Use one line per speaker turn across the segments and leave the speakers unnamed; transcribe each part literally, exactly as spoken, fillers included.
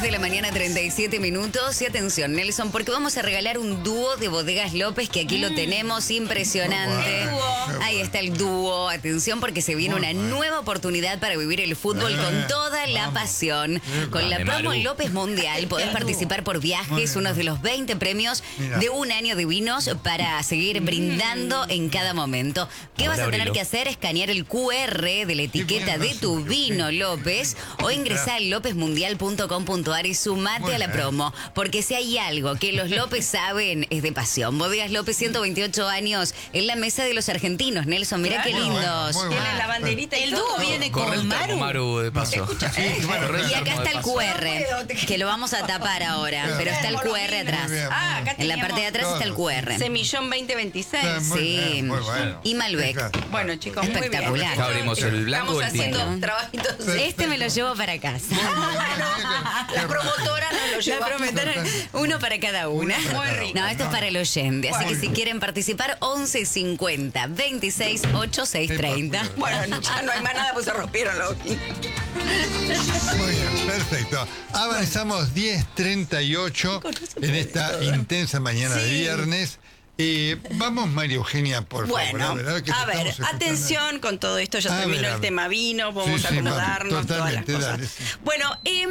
de la mañana, treinta y siete minutos. Y atención, Nelson, porque vamos a regalar un dúo de Bodegas López, que aquí mm. lo tenemos, impresionante. Bueno, ahí está el dúo. Atención, porque se viene Muy una bueno. nueva oportunidad para vivir el fútbol eh, con toda la vamos. pasión. Eh, con la promo Maru. López Mundial podés participar por viajes, uno de los veinte premios Mira. de un año de vinos para seguir brindando en cada momento. ¿Qué vas a tener que hacer? Escanear el cu erre de la etiqueta de tu vino López o ingresar a lópez mundial punto com punto ar y sumate a la promo, porque si hay algo que los López saben es de pasión. Bodegas López, ciento veintiocho años en la mesa de los argentinos. Nelson, mira claro, qué lindos.
Bueno, tienen la banderita.
El dúo viene con Maru.
Maru de paso.
Sí, bueno, y acá está el cu erre, que lo vamos a tapar ahora, pero está el cu erre atrás. Ah, acá en la parte de atrás está el cu erre.
Semillón veinte veintiséis.
Sí. Bueno. Y Malbec.
Bueno, chicos,
espectacular.
Muy bien.
Ya abrimos el blanco.
Estamos haciendo trabajitos.
Este me lo llevo para casa.
La promotora nos lo lleva.
La promotora, uno para cada una.
Muy rico.
No, esto es para el oyente. Así que si quieren participar, once cincuenta veintiséis ochenta y seis treinta.
Bueno, ya no hay más nada, pues se rompieron los.
Muy bien, perfecto. Avanzamos diez treinta y ocho en esta intensa mañana de viernes. Eh, vamos, María Eugenia, por
bueno,
favor.
Bueno, a ver, a ver atención con todo esto. Ya a terminó ver, el tema vino, vamos sí, a acomodarnos, sí, todas las cosas. Dale, sí. Bueno, eh,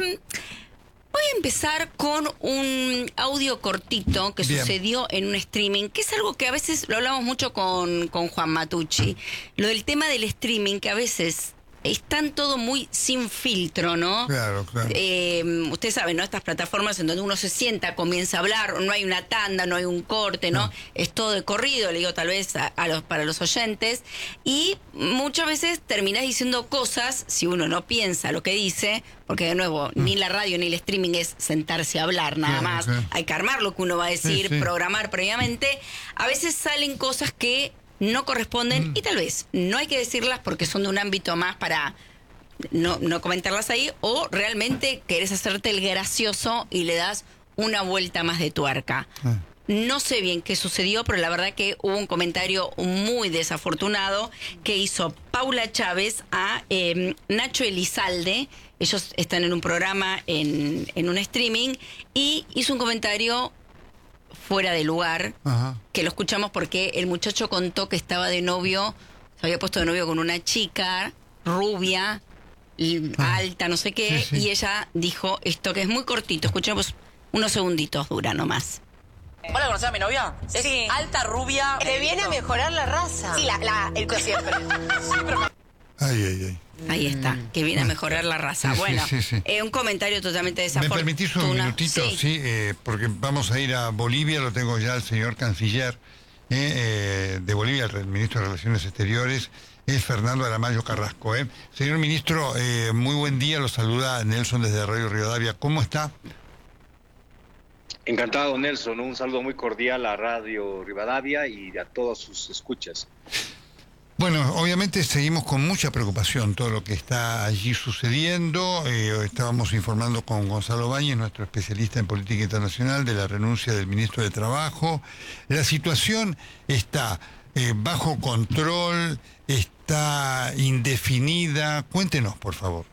voy a empezar con un audio cortito que Bien. sucedió en un streaming, que es algo que a veces lo hablamos mucho con, con Juan Matucci. Lo del tema del streaming, que a veces están todo muy sin filtro, ¿no?
Claro, claro.
Eh, usted sabe, ¿no? Estas plataformas en donde uno se sienta, comienza a hablar, no hay una tanda, no hay un corte, ¿no? Ah. Es todo de corrido, le digo tal vez a, a los, para los oyentes. Y muchas veces terminás diciendo cosas, si uno no piensa lo que dice, porque de nuevo, mm. ni la radio ni el streaming es sentarse a hablar nada claro, más. Claro. Hay que armar lo que uno va a decir, sí, sí. programar previamente. A veces salen cosas que no corresponden mm. y tal vez no hay que decirlas porque son de un ámbito más para no, no comentarlas ahí, o realmente querés hacerte el gracioso y le das una vuelta más de tuerca. Mm. No sé bien qué sucedió, pero la verdad que hubo un comentario muy desafortunado que hizo Paula Chávez a eh, Nacho Elizalde. Ellos están en un programa, en, en un streaming, y hizo un comentario fuera de lugar, Ajá. que lo escuchamos porque el muchacho contó que estaba de novio, se había puesto de novio con una chica rubia, ah. alta, no sé qué, sí, sí. y ella dijo esto que es muy cortito, escuchemos unos segunditos, dura nomás.
¿Hola, conocés a mi novia? Es
sí.
alta, rubia.
Te viene a mejorar la raza.
Sí, la, la, el que siempre. Sí, pero...
Ay, ay, ay.
Ahí está, que viene a mejorar la raza.
Sí,
bueno,
sí, sí, sí.
Eh, un comentario totalmente desafortunado.
¿Me permitís un minutito? Sí, sí eh, porque vamos a ir a Bolivia, lo tengo ya el señor canciller eh, eh, de Bolivia, el ministro de Relaciones Exteriores, es Fernando Aramayo Carrasco. Eh. Señor ministro, eh, muy buen día, lo saluda Nelson desde Radio Rivadavia. ¿Cómo está?
Encantado, Nelson. Un saludo muy cordial a Radio Rivadavia y a todos sus escuchas.
Bueno, obviamente seguimos con mucha preocupación todo lo que está allí sucediendo. Eh, estábamos informando con Gonzalo Báñez, nuestro especialista en política internacional, de la renuncia del ministro de Trabajo. La situación está eh, bajo control, está indefinida. Cuéntenos, por favor.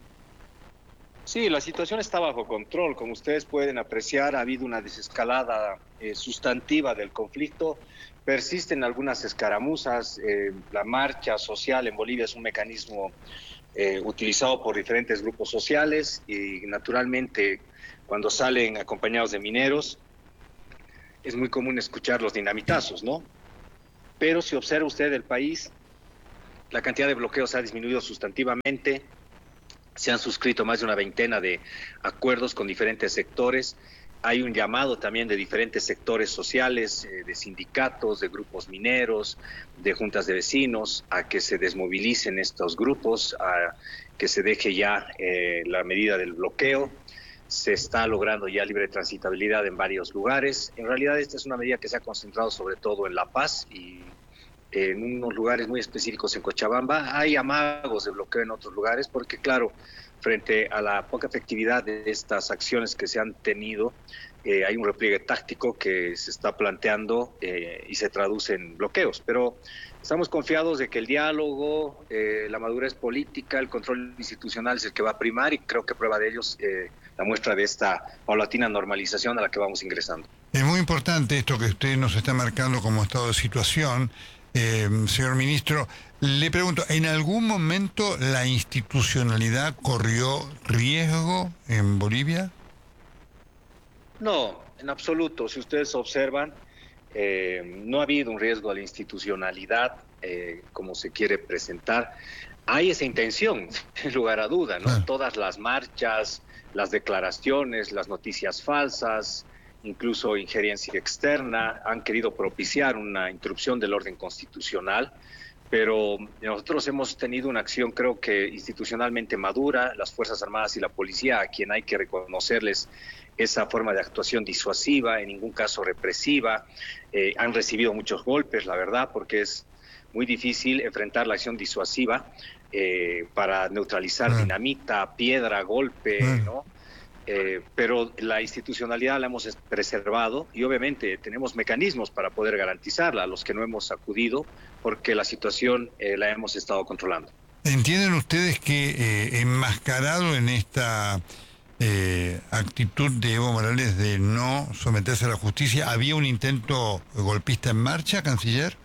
Sí, la situación está bajo control. Como ustedes pueden apreciar, ha habido una desescalada eh, sustantiva del conflicto. Persisten algunas escaramuzas. Eh, la marcha social en Bolivia es un mecanismo eh, utilizado por diferentes grupos sociales y naturalmente cuando salen acompañados de mineros es muy común escuchar los dinamitazos, ¿no? Pero si observa usted el país, la cantidad de bloqueos ha disminuido sustantivamente. Se han suscrito más de una veintena de acuerdos con diferentes sectores. Hay un llamado también de diferentes sectores sociales, eh, de sindicatos, de grupos mineros, de juntas de vecinos, a que se desmovilicen estos grupos, a que se deje ya eh, la medida del bloqueo. Se está logrando ya libre transitabilidad en varios lugares. En realidad esta es una medida que se ha concentrado sobre todo en La Paz y en unos lugares muy específicos en Cochabamba. Hay amagos de bloqueo en otros lugares porque, claro, frente a la poca efectividad de estas acciones que se han tenido, eh, hay un repliegue táctico que se está planteando eh, y se traduce en bloqueos. Pero estamos confiados de que el diálogo, eh, la madurez política, el control institucional es el que va a primar y creo que prueba de ellos eh, la muestra de esta paulatina normalización a la que vamos ingresando.
Es muy importante esto que usted nos está marcando como estado de situación. Eh, señor ministro, le pregunto, ¿en algún momento la institucionalidad corrió riesgo en Bolivia?
No, en absoluto. Si ustedes observan, eh, no ha habido un riesgo a la institucionalidad, eh, como se quiere presentar. Hay esa intención, sin lugar a duda, ¿no?
Ah.
Todas las marchas, las declaraciones, las noticias falsas, incluso injerencia externa, han querido propiciar una interrupción del orden constitucional, pero nosotros hemos tenido una acción, creo que institucionalmente madura, las Fuerzas Armadas y la Policía, a quien hay que reconocerles esa forma de actuación disuasiva, en ningún caso represiva. Eh, han recibido muchos golpes, la verdad, porque es muy difícil enfrentar la acción disuasiva eh, para neutralizar
Ah.
dinamita, piedra, golpe,
Ah.
¿no? Eh, pero la institucionalidad la hemos preservado y obviamente tenemos mecanismos para poder garantizarla a los que no hemos acudido porque la situación eh, la hemos estado controlando.
¿Entienden ustedes que eh, enmascarado en esta eh, actitud de Evo Morales de no someterse a la justicia, había un intento golpista en marcha, canciller?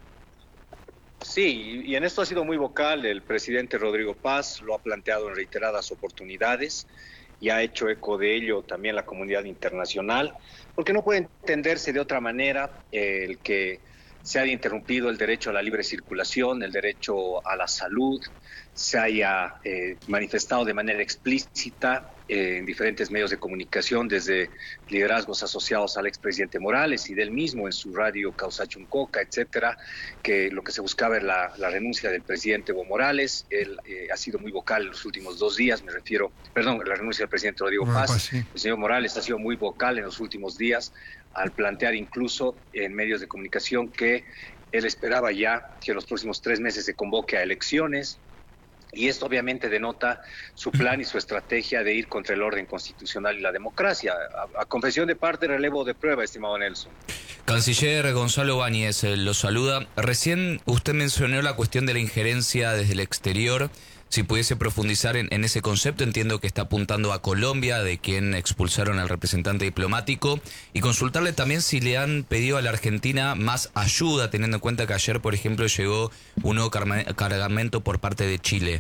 Sí, y en esto ha sido muy vocal el presidente Rodrigo Paz, lo ha planteado en reiteradas oportunidades y ha hecho eco de ello también la comunidad internacional, porque no puede entenderse de otra manera eh, el que se haya interrumpido el derecho a la libre circulación, el derecho a la salud, se haya eh, manifestado de manera explícita eh, en diferentes medios de comunicación, desde liderazgos asociados al expresidente Morales y del mismo en su radio Causa Chuncoca, etcétera, que lo que se buscaba era la, la renuncia del presidente Evo Morales. Él eh, ha sido muy vocal en los últimos dos días, me refiero, perdón, la renuncia del presidente Rodrigo
Bueno,
Paz.
pues sí.
El señor Morales ha sido muy vocal en los últimos días al plantear incluso en medios de comunicación que él esperaba ya que en los próximos tres meses se convoque a elecciones. Y esto obviamente denota su plan y su estrategia de ir contra el orden constitucional y la democracia. A, a confesión de parte, relevo de prueba, estimado Nelson.
Canciller Gonzalo Báñez eh, lo saluda. Recién usted mencionó la cuestión de la injerencia desde el exterior. Si pudiese profundizar en, en ese concepto, entiendo que está apuntando a Colombia, de quien expulsaron al representante diplomático, y consultarle también si le han pedido a la Argentina más ayuda, teniendo en cuenta que ayer, por ejemplo, llegó un nuevo cargamento por parte de Chile.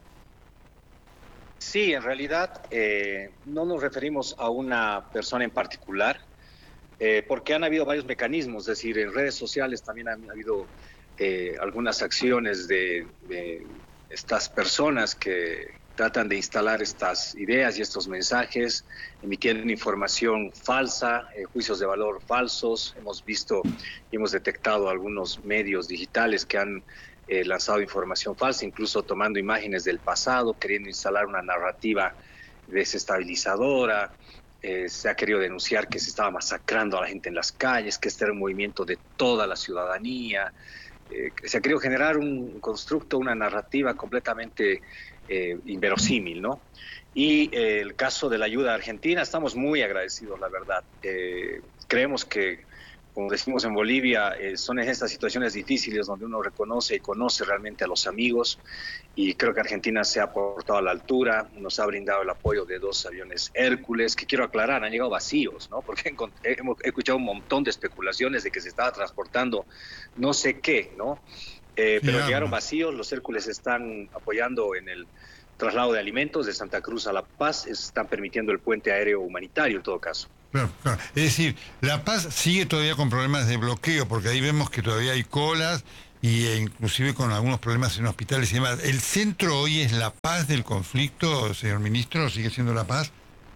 Sí, en realidad eh, no nos referimos a una persona en particular, eh, porque han habido varios mecanismos, es decir, en redes sociales también han habido eh, algunas acciones de... de estas personas que tratan de instalar estas ideas y estos mensajes, emitiendo información falsa, eh, juicios de valor falsos. Hemos visto y hemos detectado algunos medios digitales que han eh, lanzado información falsa, incluso tomando imágenes del pasado, queriendo instalar una narrativa desestabilizadora. Eh, se ha querido denunciar que se estaba masacrando a la gente en las calles, que este era un movimiento de toda la ciudadanía. Eh, se ha querido generar un constructo, una narrativa completamente eh, inverosímil, ¿no? Y eh, el caso de la ayuda a Argentina, estamos muy agradecidos, la verdad. Eh, creemos que, como decimos en Bolivia, eh, son en estas situaciones difíciles donde uno reconoce y conoce realmente a los amigos, y creo que Argentina se ha portado a la altura, nos ha brindado el apoyo de dos aviones Hércules, que quiero aclarar, han llegado vacíos, ¿no? Porque hemos he escuchado un montón de especulaciones de que se estaba transportando no sé qué, ¿no? Eh, pero
Claro.
llegaron vacíos, los Hércules están apoyando en el traslado de alimentos de Santa Cruz a La Paz, están permitiendo el puente aéreo humanitario en todo caso.
Claro, claro. Es decir, La Paz sigue todavía con problemas de bloqueo, porque ahí vemos que todavía hay colas y e inclusive con algunos problemas en hospitales y demás. ¿El centro hoy es La Paz del conflicto, señor ministro? ¿Sigue siendo La Paz?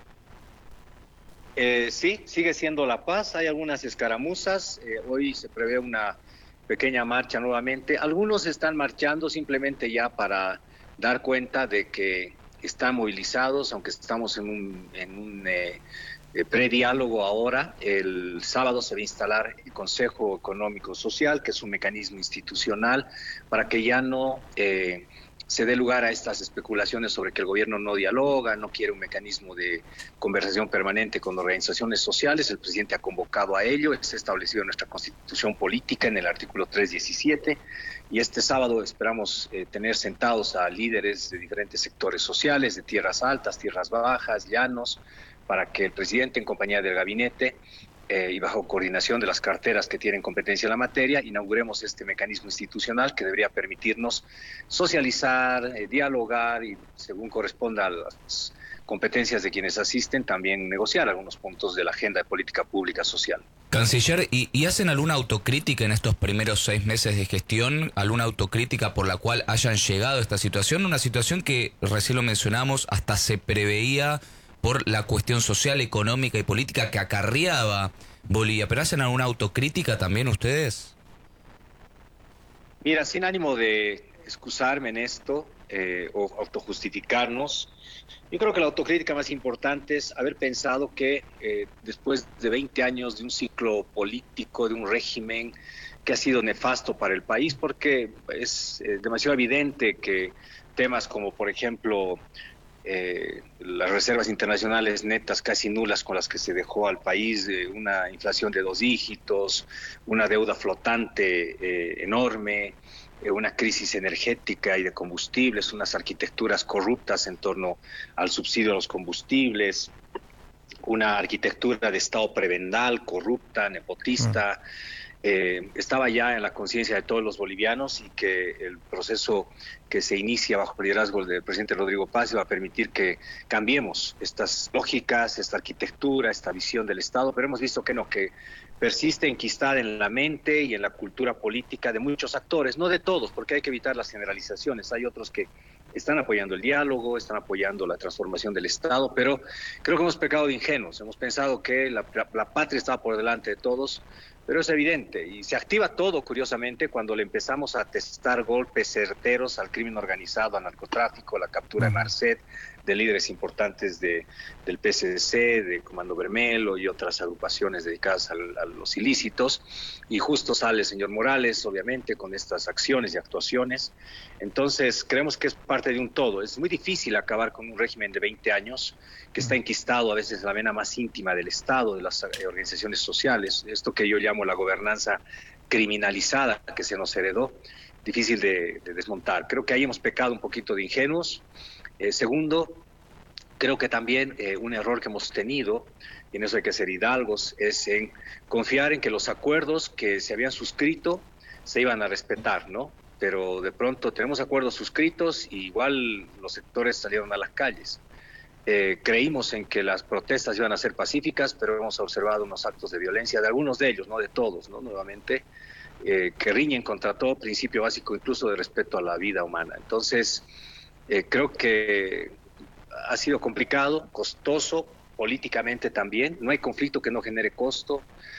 Eh, sí, sigue siendo La Paz, hay algunas escaramuzas, eh, hoy se prevé una pequeña marcha nuevamente. Algunos están marchando simplemente ya para dar cuenta de que están movilizados, aunque estamos en un, en un eh, eh, prediálogo ahora. El sábado se va a instalar el Consejo Económico Social, que es un mecanismo institucional para que ya no eh, se dé lugar a estas especulaciones sobre que el gobierno no dialoga, no quiere un mecanismo de conversación permanente con organizaciones sociales. El presidente ha convocado a ello, es establecido en nuestra Constitución Política en el artículo trescientos diecisiete, y este sábado esperamos eh, tener sentados a líderes de diferentes sectores sociales, de tierras altas, tierras bajas, llanos, para que el presidente, en compañía del gabinete, Eh, y bajo coordinación de las carteras que tienen competencia en la materia, inauguremos este mecanismo institucional que debería permitirnos socializar, eh, dialogar y, según corresponda a las competencias de quienes asisten, también negociar algunos puntos de la agenda de política pública social.
Canciller, ¿y, y hacen alguna autocrítica en estos primeros seis meses de gestión? ¿Alguna autocrítica por la cual hayan llegado a esta situación? Una situación que, recién lo mencionamos, hasta se preveía por la cuestión social, económica y política que acarreaba Bolivia. ¿Pero hacen alguna autocrítica también ustedes?
Mira, sin ánimo de excusarme en esto eh, o autojustificarnos, yo creo que la autocrítica más importante es haber pensado que eh, después de veinte años de un ciclo político, de un régimen que ha sido nefasto para el país, porque es eh, demasiado evidente que temas como, por ejemplo, Eh, las reservas internacionales netas casi nulas con las que se dejó al país, eh, una inflación de dos dígitos, una deuda flotante eh, enorme, eh, una crisis energética y de combustibles, unas arquitecturas corruptas en torno al subsidio a los combustibles, una arquitectura de Estado prebendal, corrupta, nepotista. Eh, estaba ya en la conciencia de todos los bolivianos, y que el proceso que se inicia bajo el liderazgo del presidente Rodrigo Paz va a permitir que cambiemos estas lógicas, esta arquitectura, esta visión del Estado, pero hemos visto que no, que persiste enquistada en la mente y en la cultura política de muchos actores, no de todos, porque hay que evitar las generalizaciones. Hay otros que están apoyando el diálogo, están apoyando la transformación del Estado, pero creo que hemos pecado de ingenuos, hemos pensado que la, la, la patria estaba por delante de todos. Pero es evidente, y se activa todo, curiosamente, cuando le empezamos a testar golpes certeros al crimen organizado, al narcotráfico, la captura de Marcet, de líderes importantes de, del P C C, de Comando Bermelo y otras agrupaciones dedicadas al, a los ilícitos, y justo sale el señor Morales, obviamente, con estas acciones y actuaciones. Entonces, creemos que es parte de un todo. Es muy difícil acabar con un régimen de veinte años que está enquistado a veces en la vena más íntima del Estado, de las organizaciones sociales, esto que yo llamo la gobernanza criminalizada que se nos heredó, difícil de, de desmontar. Creo que ahí hemos pecado un poquito de ingenuos. Eh, segundo, creo que también eh, un error que hemos tenido, y en eso hay que ser hidalgos, es en confiar en que los acuerdos que se habían suscrito se iban a respetar, ¿no? Pero de pronto tenemos acuerdos suscritos y igual los sectores salieron a las calles. Eh, creímos en que las protestas iban a ser pacíficas, pero hemos observado unos actos de violencia de algunos de ellos, no de todos, ¿no? Nuevamente, eh, que riñen contra todo principio básico, incluso de respeto a la vida humana. Entonces, eh, creo que ha sido complicado, costoso, políticamente también. No hay conflicto que no genere costo,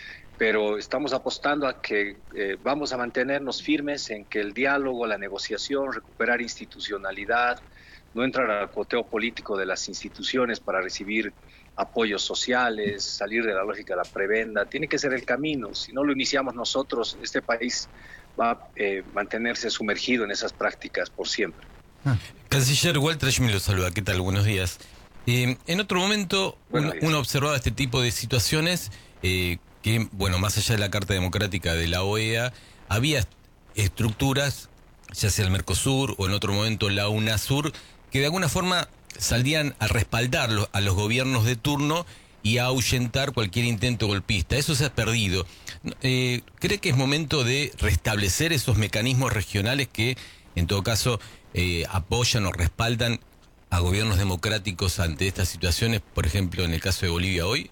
pero estamos apostando a que eh, vamos a mantenernos firmes en que el diálogo, la negociación, recuperar institucionalidad, no entrar al coteo político de las instituciones para recibir apoyos sociales, salir de la lógica de la prebenda, tiene que ser el camino. Si no lo iniciamos nosotros, este país va a eh, mantenerse sumergido en esas prácticas por siempre.
Canciller, Walter Schmidt lo saluda. ¿Qué tal? Buenos días. Eh, en otro momento uno, uno observaba este tipo de situaciones eh, que, bueno, más allá de la Carta Democrática de la O E A, había estructuras, ya sea el Mercosur o en otro momento la UNASUR, que de alguna forma salían a respaldar a los gobiernos de turno y a ahuyentar cualquier intento golpista. Eso se ha perdido. Eh, ¿Cree que es momento de restablecer esos mecanismos regionales que, en todo caso, eh, apoyan o respaldan a gobiernos democráticos ante estas situaciones, por ejemplo, en el caso de Bolivia hoy?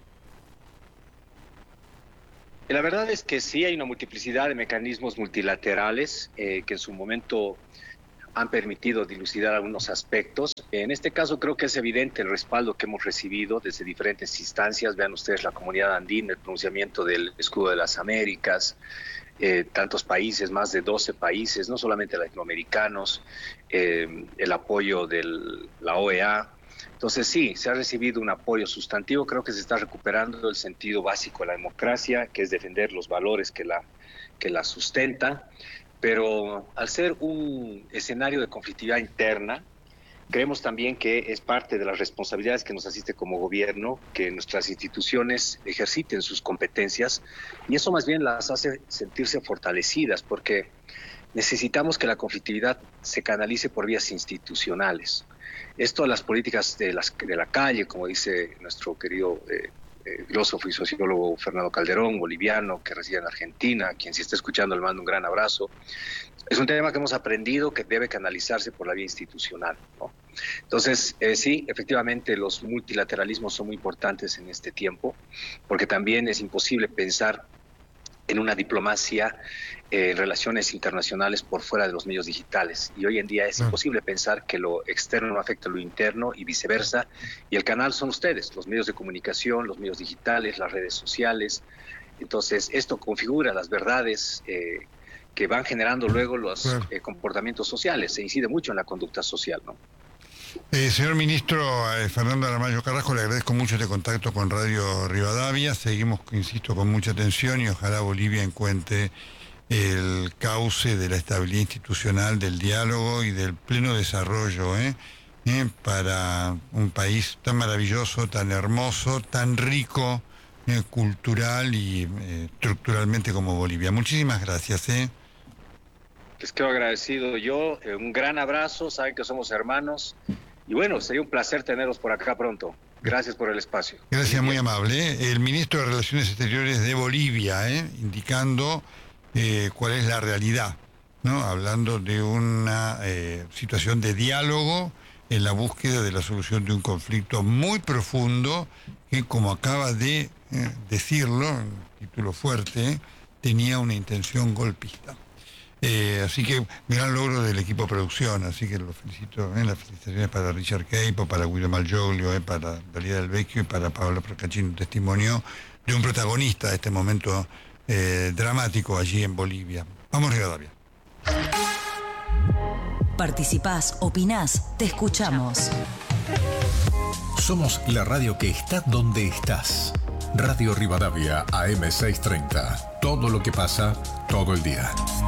La verdad es que sí hay una multiplicidad de mecanismos multilaterales eh, que en su momento han permitido dilucidar algunos aspectos. En este caso creo que es evidente el respaldo que hemos recibido desde diferentes instancias. Vean ustedes la Comunidad Andina, el pronunciamiento del Escudo de las Américas, eh, tantos países, más de doce países, no solamente latinoamericanos, eh, el apoyo de la O E A. Entonces sí, se ha recibido un apoyo sustantivo. Creo que se está recuperando el sentido básico de la democracia, que es defender los valores que la, que la sustentan. pero al ser un escenario de conflictividad interna, creemos también que es parte de las responsabilidades que nos asiste como gobierno, que nuestras instituciones ejerciten sus competencias, y eso más bien las hace sentirse fortalecidas, porque necesitamos que la conflictividad se canalice por vías institucionales. Esto, las políticas de, las, de la calle, como dice nuestro querido eh, eh, filósofo y sociólogo Fernando Calderón, boliviano, que reside en Argentina, a quien si está escuchando le mando un gran abrazo. Es un tema que hemos aprendido que debe canalizarse por la vía institucional, ¿no? Entonces, eh, sí, efectivamente los multilateralismos son muy importantes en este tiempo, porque también es imposible pensar en una diplomacia, eh, en relaciones internacionales por fuera de los medios digitales. Y hoy en día es imposible pensar que lo externo no afecta a lo interno y viceversa. Y el canal son ustedes, los medios de comunicación, los medios digitales, las redes sociales. Entonces, esto configura las verdades eh, que van generando luego los eh, comportamientos sociales. Se incide mucho en la conducta social, ¿no?
Eh, señor ministro eh, Fernando Aramayo Carrasco, le agradezco mucho este contacto con Radio Rivadavia. Seguimos, insisto, con mucha atención y ojalá Bolivia encuentre el cauce de la estabilidad institucional, del diálogo y del pleno desarrollo ¿eh? ¿Eh? para un país tan maravilloso, tan hermoso, tan rico, eh, cultural y eh, estructuralmente como Bolivia. Muchísimas gracias. ¿eh?
Les quedo agradecido yo, eh, un gran abrazo, saben que somos hermanos, y bueno, sería un placer tenerlos por acá pronto. Gracias por el espacio.
Gracias, muy amable. ¿eh? El ministro de Relaciones Exteriores de Bolivia, ¿eh? indicando eh, cuál es la realidad, ¿no? Hablando de una eh, situación de diálogo en la búsqueda de la solución de un conflicto muy profundo que, como acaba de eh, decirlo, en título fuerte, ¿eh? tenía una intención golpista. Eh, así que gran logro del equipo de producción, así que lo felicito, ¿eh? las felicitaciones para Richard Keipo, para Guido Malgioglio, ¿eh? para Dalila del Vecchio y para Paola Procaccini, un testimonio de un protagonista de este momento eh, dramático allí en Bolivia. Vamos Rivadavia.
Participás, opinás, te escuchamos.
Somos la radio que está donde estás. Radio Rivadavia A M seiscientos treinta. Todo lo que pasa, todo el día.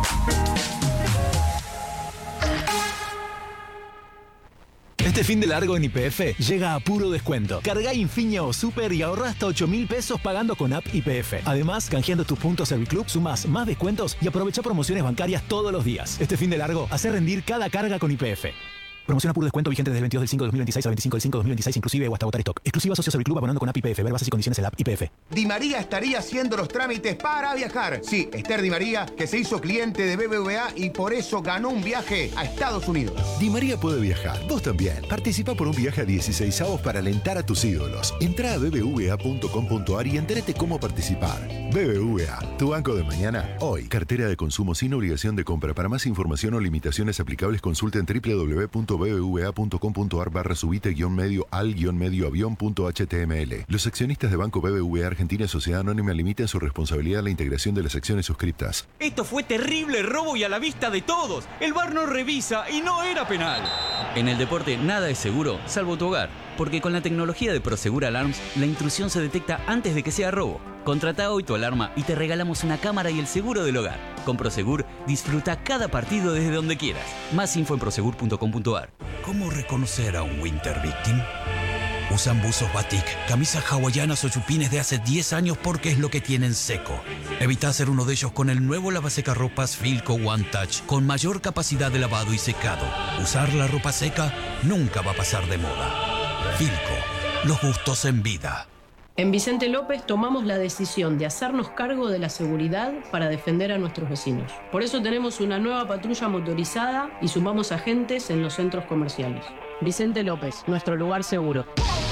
Este fin de largo en Y P F llega a puro descuento. Cargá Infinia o Super y ahorrá hasta ocho mil pesos pagando con app Y P F. Además, canjeando tus puntos Serviclub, sumás más descuentos y aprovecha promociones bancarias todos los días. Este fin de largo, hace rendir cada carga con Y P F. Promoción a puro descuento vigente desde el veintidós del cinco de dos mil veintiséis al veinticinco del cinco de dos mil veintiséis inclusive o hasta agotar stock. Exclusiva socio Serviclub abonando con app Y P F. Ver bases y condiciones en la app Y P F.
Di María estaría haciendo los trámites para viajar. Sí, Esther Di María, que se hizo cliente de B B V A y por eso ganó un viaje a Estados Unidos.
Di María puede viajar. Vos también. Participa por un viaje a dieciséis avos para alentar a tus ídolos. Entrá a b b v a punto com punto a r y entérate cómo participar. B B V A, tu banco de mañana, hoy. Cartera de consumo sin obligación de compra. Para más información o limitaciones aplicables, consulta en w w w punto b b v a punto com punto a r barra subite guión medio al guión medio avión punto h t m l. Los accionistas de Banco B B V A Argentina Sociedad Anónima limitan su responsabilidad a la integración de las acciones suscriptas.
Esto fue terrible robo y a la vista de todos. El V A R no revisa y no era penal. En el deporte nada es seguro, salvo tu hogar. Porque con la tecnología de Prosegur Alarms, la intrusión se detecta antes de que sea robo. Contrata hoy tu alarma y te regalamos una cámara y el seguro del hogar. Con Prosegur, disfruta cada partido desde donde quieras. Más info en prosegur punto com punto a r.
¿Cómo reconocer a un Winter Victim? Usan buzos batik, camisas hawaianas o chupines de hace diez años porque es lo que tienen seco. Evita ser uno de ellos con el nuevo lavasecarropas Filco One Touch con mayor capacidad de lavado y secado. Usar la ropa seca nunca va a pasar de moda. Filco, los gustos en vida.
En Vicente López tomamos la decisión de hacernos cargo de la seguridad para defender a nuestros vecinos. Por eso tenemos una nueva patrulla motorizada y sumamos agentes en los centros comerciales. Vicente López, nuestro lugar seguro.